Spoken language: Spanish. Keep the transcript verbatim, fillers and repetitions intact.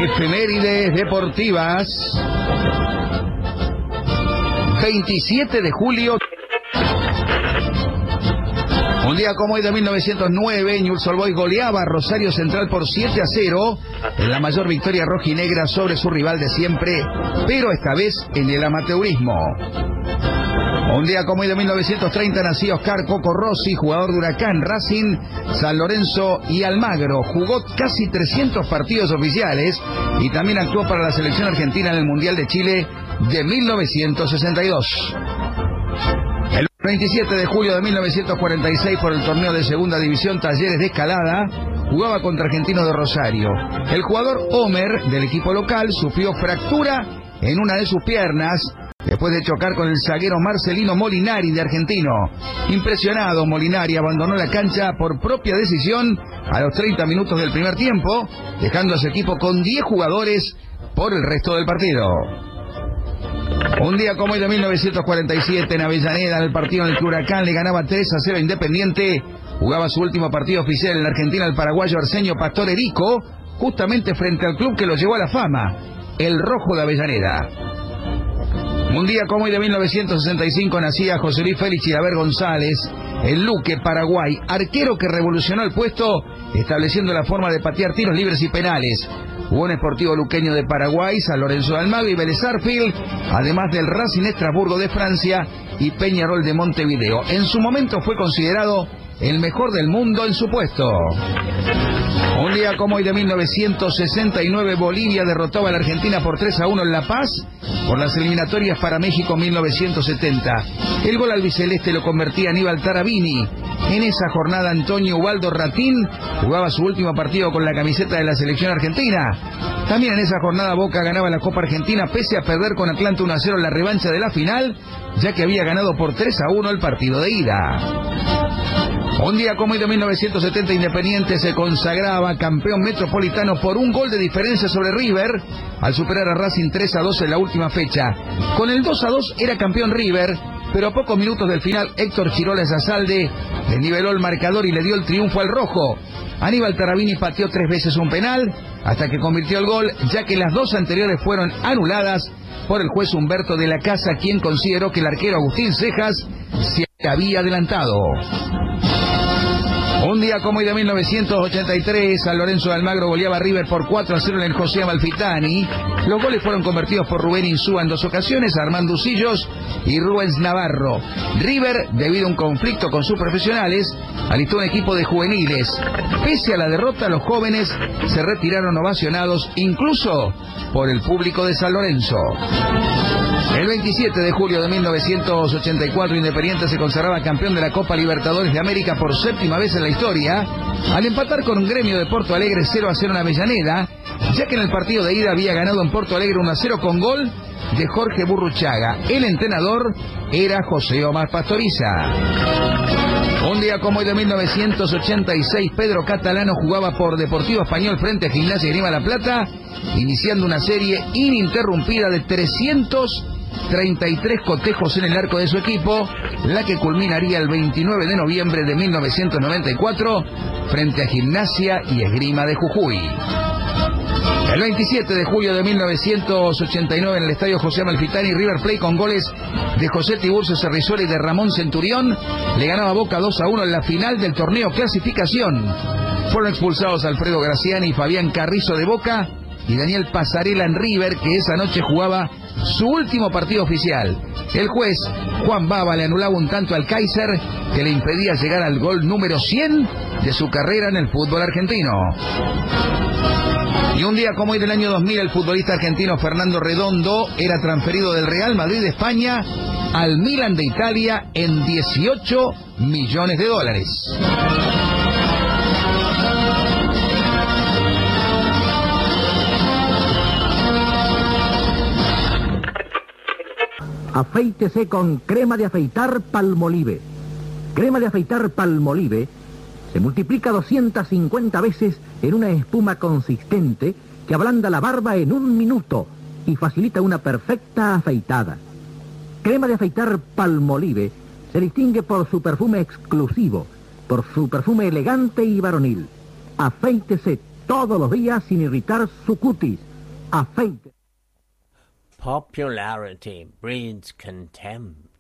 Efemérides deportivas. veintisiete de julio. Un día como hoy de mil novecientos nueve, Newell's Old Boys goleaba a Rosario Central por siete a cero en la mayor victoria rojinegra sobre su rival de siempre, pero esta vez en el amateurismo. Un día como hoy de mil novecientos treinta nacía Oscar Coco Rossi, jugador de Huracán, Racing, San Lorenzo y Almagro. Jugó casi trescientos partidos oficiales y también actuó para la selección argentina en el Mundial de Chile de mil novecientos sesenta y dos. El veintisiete de julio de mil novecientos cuarenta y seis, por el torneo de Segunda División Talleres de Escalada, jugaba contra Argentinos de Rosario. El jugador Homer del equipo local sufrió fractura en una de sus piernas después de chocar con el zaguero Marcelino Molinari de Argentino. Impresionado, Molinari abandonó la cancha por propia decisión a los treinta minutos del primer tiempo, dejando a su equipo con diez jugadores por el resto del partido. Un día como hoy de mil novecientos cuarenta y siete, en Avellaneda, en el partido en el que Huracán le ganaba tres a cero a Independiente, jugaba su último partido oficial en la Argentina el paraguayo Arsenio Pastor Erico, justamente frente al club que lo llevó a la fama, el Rojo de Avellaneda. Un día como hoy de mil novecientos sesenta y cinco nacía José Luis Félix Chilaver González, el Luque, Paraguay, arquero que revolucionó el puesto estableciendo la forma de patear tiros libres y penales. Jugó en Sportivo Luqueño de Paraguay, San Lorenzo de Almagro y Vélez Sarsfield, además del Racing Estrasburgo de Francia y Peñarol de Montevideo. En su momento fue considerado el mejor del mundo en su puesto. Un día como hoy de mil novecientos sesenta y nueve, Bolivia derrotaba a la Argentina por tres a uno en La Paz por las eliminatorias para México mil novecientos setenta. El gol albiceleste lo convertía Aníbal Tarabini. En esa jornada, Antonio Ubaldo Ratín jugaba su último partido con la camiseta de la selección argentina. También en esa jornada Boca ganaba la Copa Argentina pese a perder con Atlanta uno a cero en la revancha de la final, ya que había ganado por tres a uno el partido de ida. Un día como hoy de mil novecientos setenta, Independiente se consagraba campeón metropolitano por un gol de diferencia sobre River al superar a Racing tres a dos en la última fecha. Con el dos a dos era campeón River, pero a pocos minutos del final Héctor Chirola Zasalde le niveló el marcador y le dio el triunfo al rojo. Aníbal Tarabini pateó tres veces un penal hasta que convirtió el gol, ya que las dos anteriores fueron anuladas por el juez Humberto de la Casa, quien consideró que el arquero Agustín Cejas se había adelantado. Un día como hoy de mil novecientos ochenta y tres, San Lorenzo de Almagro goleaba a River por cuatro a cero en el José Amalfitani. Los goles fueron convertidos por Rubén Insúa en dos ocasiones, Armando Usillos y Rubens Navarro. River, debido a un conflicto con sus profesionales, alistó un equipo de juveniles. Pese a la derrota, los jóvenes se retiraron ovacionados, incluso por el público de San Lorenzo. El veintisiete de julio de mil novecientos ochenta y cuatro, Independiente se consagraba campeón de la Copa Libertadores de América por séptima vez en la historia, al empatar con un Gremio de Porto Alegre cero a cero en Avellaneda, ya que en el partido de ida había ganado en Porto Alegre uno a cero con gol de Jorge Burruchaga. El entrenador era José Omar Pastoriza. Un día como hoy de mil novecientos ochenta y seis, Pedro Catalano jugaba por Deportivo Español frente a Gimnasia y Esgrima La Plata, iniciando una serie ininterrumpida de trescientos treinta y tres cotejos en el arco de su equipo, la que culminaría el veintinueve de noviembre de mil novecientos noventa y cuatro frente a Gimnasia y Esgrima de Jujuy. El veintisiete de julio de mil novecientos ochenta y nueve, en el estadio José Amalfitani, River Plate, con goles de José Tiburcio Cerrizuela y de Ramón Centurión, le ganaba a Boca dos a uno en la final del torneo clasificación. Fueron expulsados Alfredo Graciani y Fabián Carrizo de Boca y Daniel Pasarela en River, que esa noche jugaba su último partido oficial. El juez Juan Baba le anulaba un tanto al Kaiser que le impedía llegar al gol número cien de su carrera en el fútbol argentino. Y un día como hoy del año dos mil, el futbolista argentino Fernando Redondo era transferido del Real Madrid de España al Milan de Italia en dieciocho millones de dólares. Afeítese con crema de afeitar Palmolive. Crema de afeitar Palmolive se multiplica doscientas cincuenta veces en una espuma consistente que ablanda la barba en un minuto y facilita una perfecta afeitada. Crema de afeitar Palmolive se distingue por su perfume exclusivo, por su perfume elegante y varonil. Afeítese todos los días sin irritar su cutis, Afeite. Popularity breeds contempt.